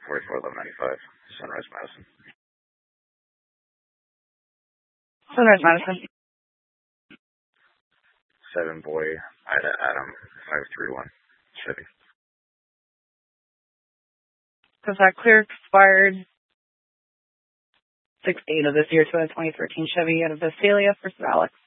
441195, Sunrise Madison. Sunrise Madison. 7 Boy, Ida Adam, 531, Chevy. Does that clear expired 6/8 of this year to a 2013 Chevy out of Visalia for Alex?